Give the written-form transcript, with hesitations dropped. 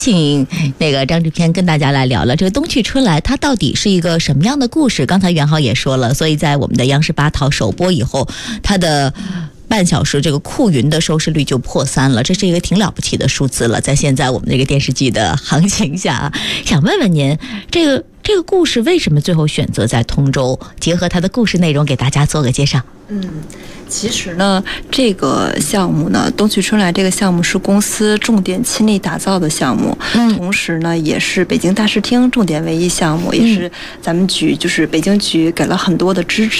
请那个张制片跟大家来聊聊这个冬去春来，它到底是一个什么样的故事？刚才袁浩也说了，所以在我们的央视8套首播以后，它的半小时这个酷云的收视率就破3了，这是一个挺了不起的数字了。在现在我们这个电视剧的行情下，想问问您，这个故事为什么最后选择在通州？结合它的故事内容，给大家做个介绍。 其实呢，这个项目呢，冬去春来这个项目是公司重点倾力打造的项目，同时呢，也是北京大视厅重点唯一项目，也是咱们局就是北京局给了很多的支持。